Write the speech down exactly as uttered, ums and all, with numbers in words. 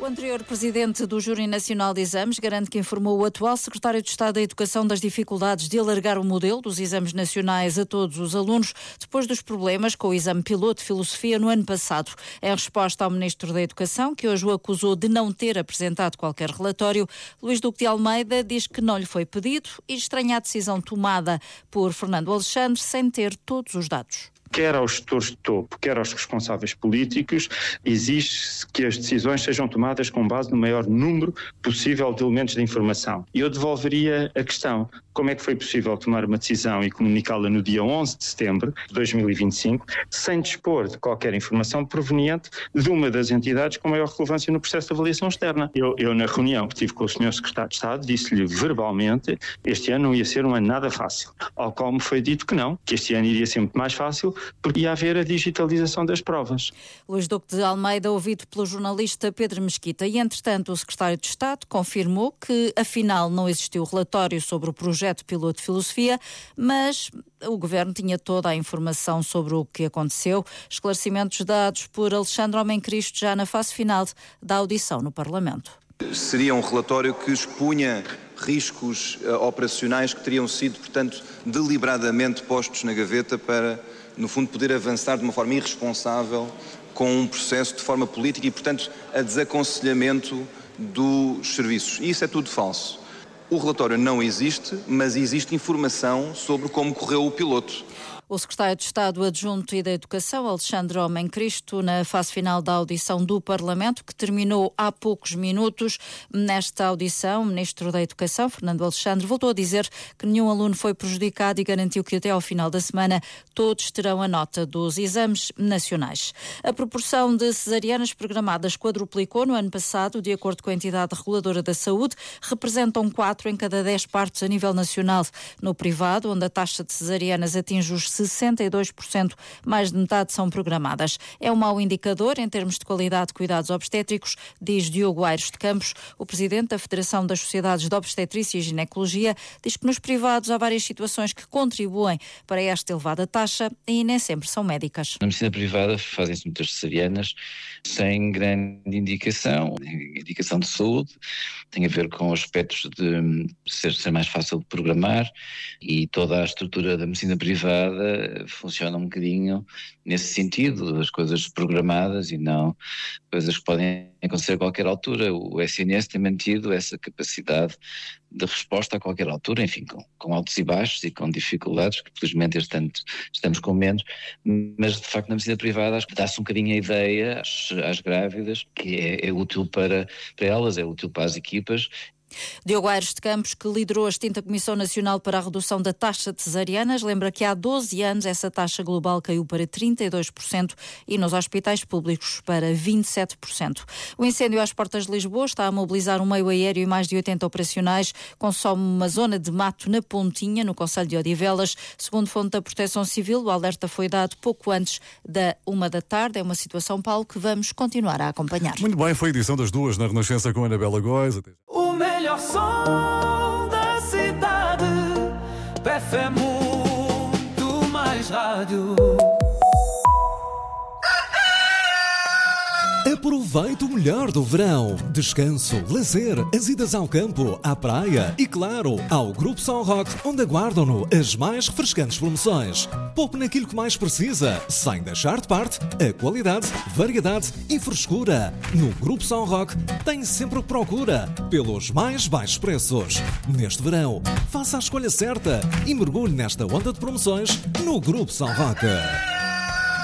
O anterior presidente do Júri Nacional de Exames garante que informou o atual secretário de Estado da Educação das dificuldades de alargar o modelo dos exames nacionais a todos os alunos, depois dos problemas com o exame piloto de filosofia no ano passado. Em resposta ao ministro da Educação, que hoje o acusou de não ter apresentado qualquer relatório, Luís Duque de Almeida diz que não lhe foi pedido e estranha a decisão tomada por Fernando Alexandre sem ter todos os dados. Quer aos gestores de topo, quer aos responsáveis políticos, exige-se que as decisões sejam tomadas com base no maior número possível de elementos de informação. E eu devolveria a questão: como é que foi possível tomar uma decisão e comunicá-la no dia onze de setembro de dois mil e vinte e cinco, sem dispor de qualquer informação proveniente de uma das entidades com maior relevância no processo de avaliação externa? Eu, eu na reunião que tive com o senhor secretário de Estado, disse-lhe verbalmente este ano não ia ser um ano nada fácil, ao qual me foi dito que não, que este ano iria ser muito mais fácil, porque ia haver a digitalização das provas. Luís Duque de Almeida, ouvido pelo jornalista Pedro Mesquita. E, entretanto, o secretário de Estado confirmou que, afinal, não existiu relatório sobre o projeto piloto de filosofia, mas o Governo tinha toda a informação sobre o que aconteceu. Esclarecimentos dados por Alexandre Homem Cristo já na fase final da audição no Parlamento. Seria um relatório que expunha riscos uh, operacionais que teriam sido, portanto, deliberadamente postos na gaveta para, no fundo, poder avançar de uma forma irresponsável com um processo de forma política e, portanto, a desaconselhamento dos serviços. E isso é tudo falso. O relatório não existe, mas existe informação sobre como correu o piloto. O secretário de Estado Adjunto e da Educação, Alexandre Homem Cristo, na fase final da audição do Parlamento, que terminou há poucos minutos. Nesta audição, o ministro da Educação, Fernando Alexandre, voltou a dizer que nenhum aluno foi prejudicado e garantiu que até ao final da semana todos terão a nota dos exames nacionais. A proporção de cesarianas programadas quadruplicou no ano passado, de acordo com a entidade reguladora da saúde, representam quatro em cada dez partos a nível nacional. No privado, onde a taxa de cesarianas atinge os sessenta e dois por cento, mais de metade são programadas. É um mau indicador em termos de qualidade de cuidados obstétricos, diz Diogo Aires de Campos. O presidente da Federação das Sociedades de Obstetrícia e Ginecologia diz que nos privados há várias situações que contribuem para esta elevada taxa e nem sempre são médicas. Na medicina privada fazem-se muitas cesarianas sem grande indicação, indicação de saúde, tem a ver com aspectos de ser, ser mais fácil de programar, e toda a estrutura da medicina privada funciona um bocadinho nesse sentido, as coisas programadas e não coisas que podem acontecer a qualquer altura. O S N S tem mantido essa capacidade de resposta a qualquer altura, enfim, com, com altos e baixos e com dificuldades, que felizmente este ano estamos com menos, mas de facto na medicina privada acho que dá-se um bocadinho a ideia às, às grávidas que é, é útil para, para elas, é útil para as equipas. Diogo Aires de Campos, que liderou a extinta Comissão Nacional para a Redução da Taxa de Cesarianas, lembra que há doze anos essa taxa global caiu para trinta e dois por cento e nos hospitais públicos para vinte e sete por cento. O incêndio às portas de Lisboa está a mobilizar um meio aéreo e mais de oitenta operacionais, consome uma zona de mato na Pontinha, no concelho de Odivelas. Segundo fonte da Proteção Civil, o alerta foi dado pouco antes da uma da tarde. É uma situação, Paulo, que vamos continuar a acompanhar. Muito bem, foi a edição das duas na Renascença com a Anabela Góes. O melhor som da cidade, P F é muito mais rádio. Aproveite o melhor do verão. Descanso, lazer, as idas ao campo, à praia e, claro, ao Grupo São Roque, onde aguardam-no as mais refrescantes promoções. Poupe naquilo que mais precisa, sem deixar de parte a qualidade, variedade e frescura. No Grupo São Roque tem sempre o que procura, pelos mais baixos preços. Neste verão, faça a escolha certa e mergulhe nesta onda de promoções no Grupo São Roque.